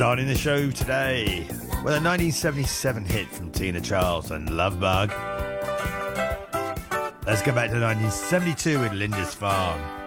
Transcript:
Starting the show today with a 1977 hit from Tina Charles and Love Bug. Let's go back to 1972 with Lindisfarne.